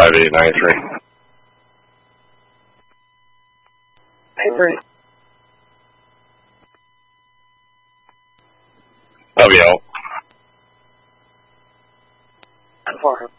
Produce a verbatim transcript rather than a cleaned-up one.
five eight nine three. Avery. I'll be out. For him.